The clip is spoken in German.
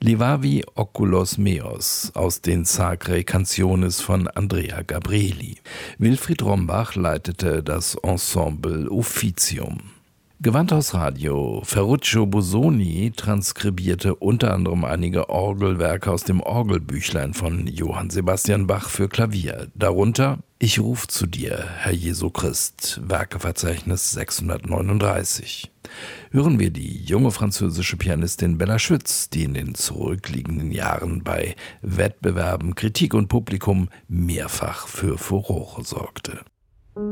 Levavi Oculos Meos aus den Sacre Canciones von Andrea Gabrieli. Wilfried Rombach leitete das Ensemble Officium. Gewandhausradio Ferruccio Busoni transkribierte unter anderem einige Orgelwerke aus dem Orgelbüchlein von Johann Sebastian Bach für Klavier. Darunter Ich ruf zu dir, Herr Jesu Christ, Werkeverzeichnis 639. Hören wir die junge französische Pianistin Bella Schütz, die in den zurückliegenden Jahren bei Wettbewerben, Kritik und Publikum mehrfach für Furore sorgte.